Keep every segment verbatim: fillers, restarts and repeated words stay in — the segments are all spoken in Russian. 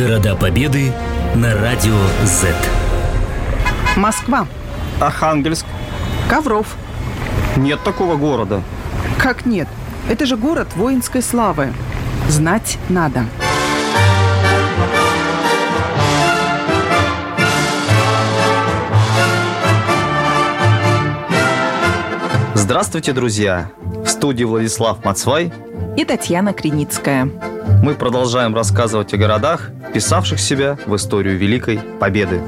Города Победы на радио Z. Москва. Архангельск. Ковров. Нет такого города. Как нет? Это же город воинской славы. Знать надо. Здравствуйте, друзья! В студии Владислав Мацвай и Татьяна Криницкая. Мы продолжаем рассказывать о городах, вписавших себя в историю Великой Победы.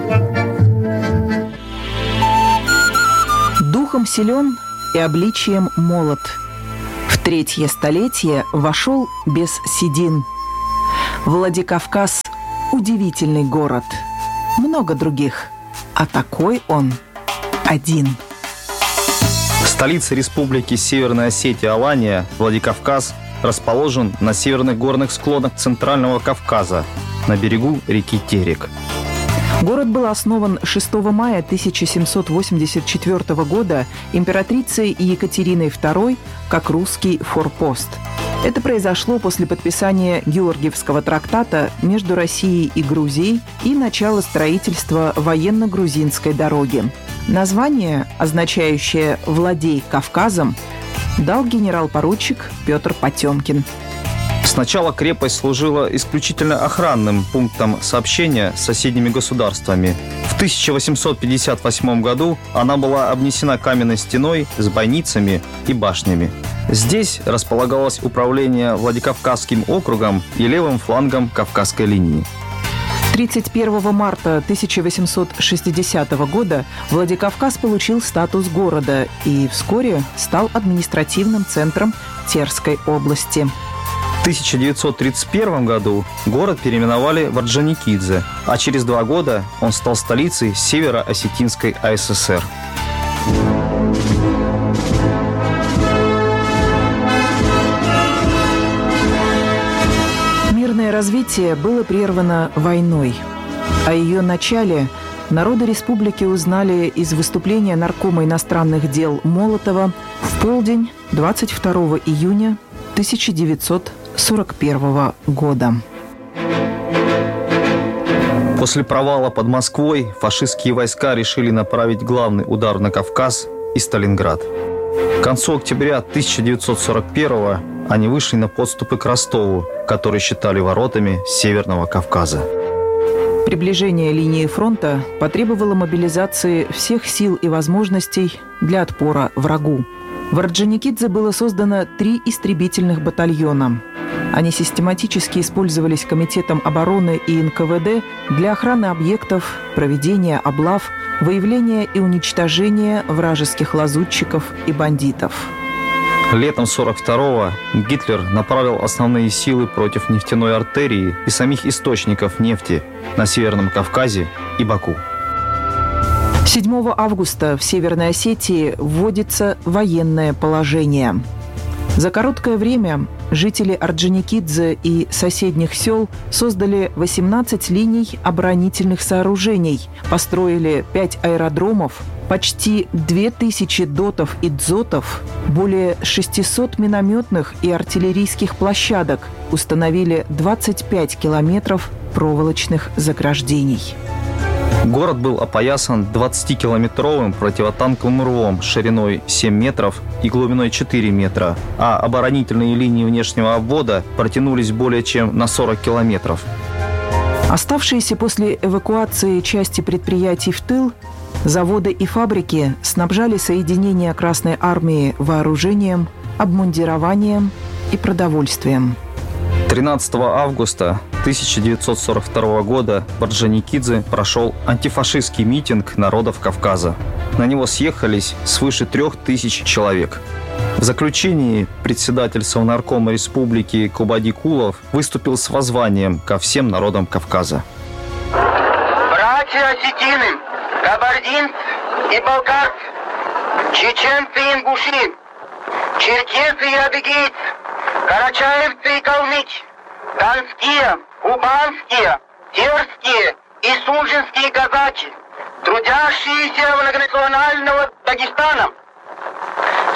Духом силен и обличием молод. В третье столетие вошел без седин. Владикавказ – удивительный город. Много других, а такой он один. Столица Республики Северная Осетия Алания, Владикавказ, расположен на северных горных склонах Центрального Кавказа, на берегу реки Терек. Город был основан шестого мая тысяча семьсот восемьдесят четвёртого года императрицей Екатериной второй как русский форпост. Это произошло после подписания Георгиевского трактата между Россией и Грузией и начала строительства военно-грузинской дороги. Название, означающее «владей Кавказом», дал генерал-поручик Петр Потемкин. Сначала крепость служила исключительно охранным пунктом сообщения с соседними государствами. В тысяча восемьсот пятьдесят восьмом году она была обнесена каменной стеной с бойницами и башнями. Здесь располагалось управление Владикавказским округом и левым флангом Кавказской линии. тридцать первого марта тысяча восемьсот шестидесятого года Владикавказ получил статус города и вскоре стал административным центром Терской области. В тысяча девятьсот тридцать первом году город переименовали в Орджоникидзе, а через два года он стал столицей Северо-Осетинской АССР. Мирное развитие было прервано войной. О ее начале народы республики узнали из выступления наркома иностранных дел Молотова в полдень двадцать второго июня тысяча девятьсот сорок первого года. После провала под Москвой фашистские войска решили направить главный удар на Кавказ и Сталинград. К концу октября тысяча девятьсот сорок первого они вышли на подступы к Ростову, который считали воротами Северного Кавказа. Приближение линии фронта потребовало мобилизации всех сил и возможностей для отпора врагу. В Орджоникидзе было создано три истребительных батальона. Они систематически использовались Комитетом обороны и эн ка вэ дэ для охраны объектов, проведения облав, выявления и уничтожения вражеских лазутчиков и бандитов. Летом сорок второго Гитлер направил основные силы против нефтяной артерии и самих источников нефти на Северном Кавказе и Баку. седьмого августа в Северной Осетии вводится военное положение. За короткое время жители Орджоникидзе и соседних сел создали восемнадцать линий оборонительных сооружений, построили пять аэродромов, почти две тысячи дотов и дзотов, более шестисот минометных и артиллерийских площадок, установили двадцать пять километров проволочных заграждений. Город был опоясан двадцатикилометровым противотанковым рвом шириной семь метров и глубиной четыре метра, а оборонительные линии внешнего обвода протянулись более чем на сорок километров. Оставшиеся после эвакуации части предприятий в тыл, заводы и фабрики снабжали соединения Красной Армии вооружением, обмундированием и продовольствием. тринадцатого августа тысяча девятьсот сорок второго года в Орджоникидзе прошел антифашистский митинг народов Кавказа. На него съехались свыше трех тысяч человек. В заключении председатель Совнаркома Республики Кубади Кулов выступил с воззванием ко всем народам Кавказа. Братья осетины, кабардинцы и балкарцы, чеченцы и ингуши, черкесы и адыгейцы, карачаевцы и калмыки, донские, кубанские, терские и сунжинские казаки, трудящиеся многонационального Дагестана.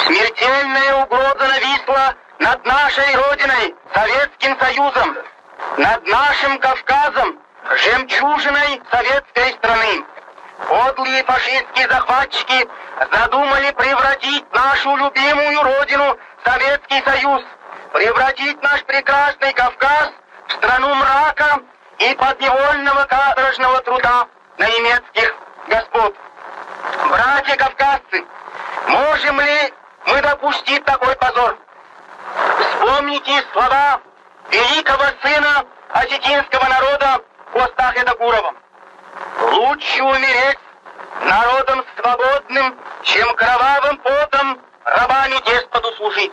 Смертельная угроза нависла над нашей Родиной, Советским Союзом. над нашим Кавказом, жемчужиной советской страны, подлые фашистские захватчики задумали превратить нашу любимую родину, Советский Союз, превратить наш прекрасный Кавказ в страну мрака и подневольного каторжного труда на немецких господ. Братья кавказцы, можем ли мы допустить такой позор? Вспомните слова великого сына осетинского народа Костахи Дагурова. Лучше умереть народом свободным, чем кровавым потом рабами деспоту служить.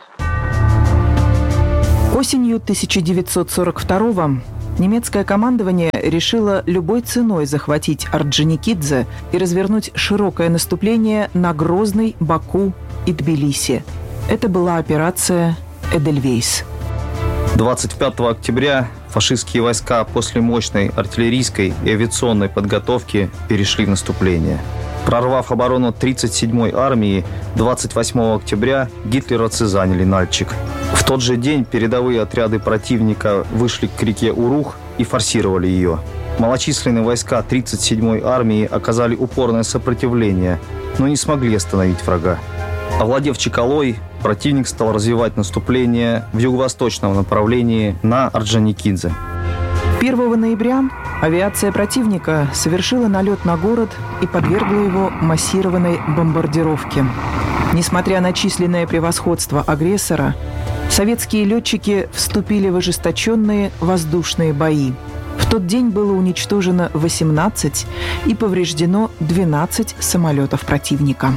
Осенью тысяча девятьсот сорок второго немецкое командование решило любой ценой захватить Орджоникидзе и развернуть широкое наступление на Грозный, Баку и Тбилиси. Это была операция «Эдельвейс». двадцать пятого октября фашистские войска после мощной артиллерийской и авиационной подготовки перешли в наступление. Прорвав оборону тридцать седьмой армии, двадцать восьмого октября гитлеровцы заняли Нальчик. В тот же день передовые отряды противника вышли к реке Урух и форсировали ее. Малочисленные войска тридцать седьмой армии оказали упорное сопротивление, но не смогли остановить врага. Овладев Чекалой, противник стал развивать наступление в юго-восточном направлении на Орджоникидзе. первого ноября авиация противника совершила налет на город и подвергла его массированной бомбардировке. Несмотря на численное превосходство агрессора, советские летчики вступили в ожесточенные воздушные бои. В тот день было уничтожено восемнадцать и повреждено двенадцать самолетов противника.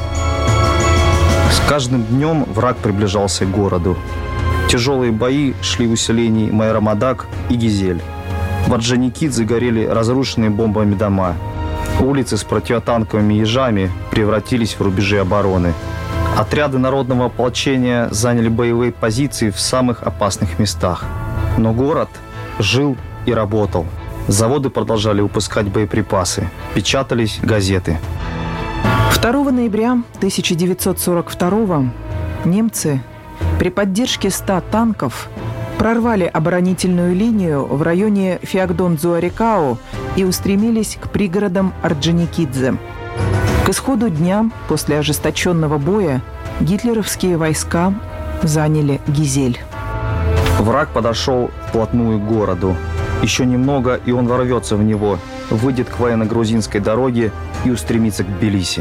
С каждым днем враг приближался к городу. Тяжелые бои шли в усилении Майрамадак и Гизель. В Орджоникидзе горели разрушенные бомбами дома. Улицы с противотанковыми ежами превратились в рубежи обороны. Отряды народного ополчения заняли боевые позиции в самых опасных местах. Но город жил и работал. Заводы продолжали выпускать боеприпасы. Печатались газеты. второго ноября тысяча девятьсот сорок второго немцы при поддержке ста танков прорвали оборонительную линию в районе Феогдон-Дзуарикао и устремились к пригородам Орджоникидзе. К исходу дня, после ожесточенного боя, гитлеровские войска заняли Гизель. Враг подошел вплотную к городу. Еще немного, и он ворвется в него, выйдет к военно-грузинской дороге и устремится к Тбилиси.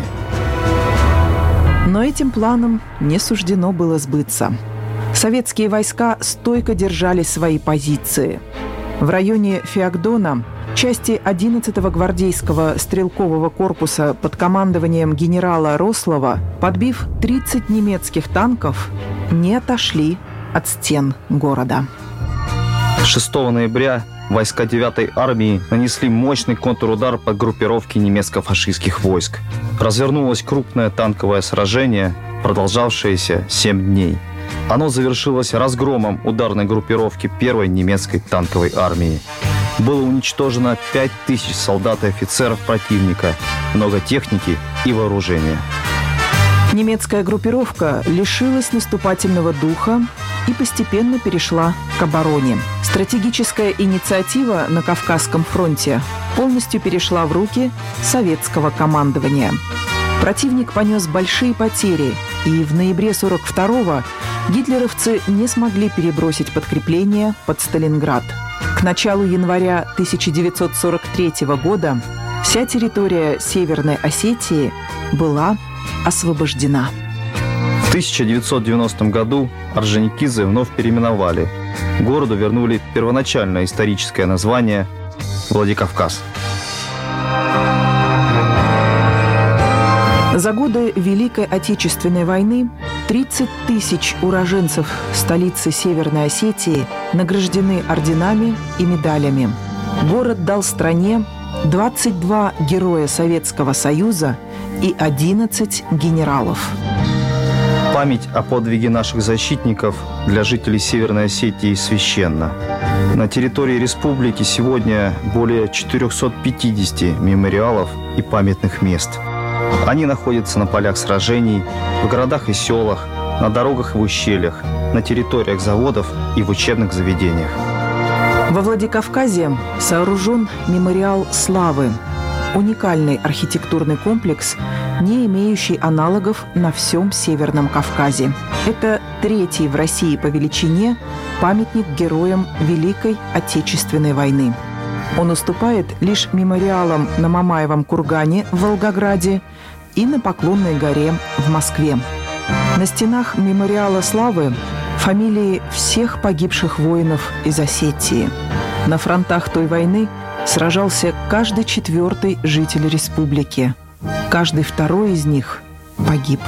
Но этим планам не суждено было сбыться. Советские войска стойко держали свои позиции. В районе Феогдона части одиннадцатого гвардейского стрелкового корпуса под командованием генерала Рослова, подбив тридцать немецких танков, не отошли от стен города. шестого ноября войска девятой армии нанесли мощный контрудар по группировке немецко-фашистских войск. Развернулось крупное танковое сражение, продолжавшееся семь дней. Оно завершилось разгромом ударной группировки первой немецкой танковой армии. Было уничтожено пять тысяч солдат и офицеров противника, много техники и вооружения. Немецкая группировка лишилась наступательного духа и постепенно перешла к обороне. Стратегическая инициатива на Кавказском фронте полностью перешла в руки советского командования. Противник понес большие потери, и в ноябре сорок второго гитлеровцы не смогли перебросить подкрепление под Сталинград. К началу января тысяча девятьсот сорок третьего года вся территория Северной Осетии была освобождена. В тысяча девятьсот девяностом году Орджоникидзе вновь переименовали. Городу вернули первоначальное историческое название Владикавказ. За годы Великой Отечественной войны тридцать тысяч уроженцев столицы Северной Осетии награждены орденами и медалями. Город дал стране двадцать два героя Советского Союза и одиннадцать генералов. Память о подвиге наших защитников для жителей Северной Осетии священна. На территории республики сегодня более четыреста пятьдесят мемориалов и памятных мест. Они находятся на полях сражений, в городах и селах, на дорогах и в ущельях, на территориях заводов и в учебных заведениях. Во Владикавказе сооружен мемориал славы, уникальный архитектурный комплекс, не имеющий аналогов на всем Северном Кавказе. Это третий в России по величине памятник героям Великой Отечественной войны. Он уступает лишь мемориалам на Мамаевом кургане в Волгограде и на Поклонной горе в Москве. На стенах мемориала славы фамилии всех погибших воинов из Осетии. На фронтах той войны сражался каждый четвертый житель республики. Каждый второй из них погиб.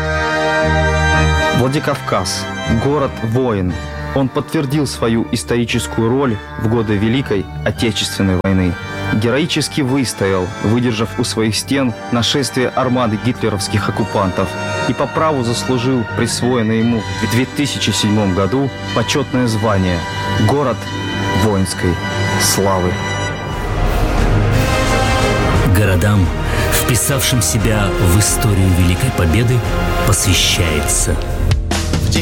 Владикавказ – город-воин. Он подтвердил свою историческую роль в годы Великой Отечественной войны. Героически выстоял, выдержав у своих стен нашествие армады гитлеровских оккупантов, и по праву заслужил присвоенное ему в две тысячи седьмом году почетное звание «Город воинской славы». Городам, вписавшим себя в историю Великой Победы, посвящается